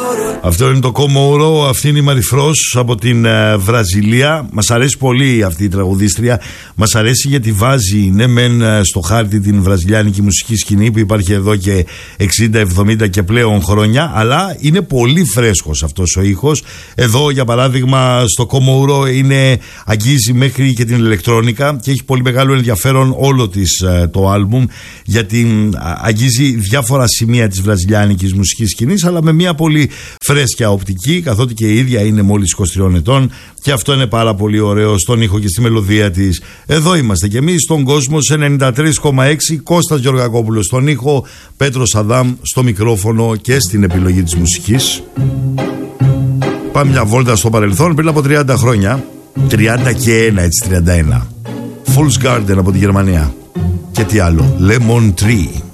Αυτό είναι το Κομόρο, αυτή είναι η Μαριφρός από την Βραζιλία. Μας αρέσει πολύ αυτή η τραγουδίστρια. Μας αρέσει γιατί βάζει, ναι μεν, στο χάρτη την βραζιλιάνικη μουσική σκηνή που υπάρχει εδώ και 60-70 και πλέον χρόνια, αλλά είναι πολύ φρέσκος αυτός ο ήχος. Εδώ για παράδειγμα στο Κομόρο αγγίζει μέχρι και την ηλεκτρόνικα και έχει πολύ μεγάλο ενδιαφέρον όλο της το άλμπουμ, γιατί αγγίζει διάφορα σημεία της βραζιλιάνικης μουσικής σκηνής, αλλά με μια πολύ φρέσκια οπτική, καθότι και η ίδια είναι μόλις 23 ετών, και αυτό είναι πάρα πολύ ωραίο στον ήχο και στη μελωδία της. Εδώ είμαστε κι εμείς στον κόσμο σε 93,6. Κώστας Γεωργακόπουλος στον ήχο, Πέτρος Αδάμ στο μικρόφωνο και στην επιλογή της μουσικής. Πάμε μια βόλτα στο παρελθόν πριν από 30 χρόνια. 31, έτσι 31. Fool's Garden από τη Γερμανία. Και τι άλλο, Lemon Tree.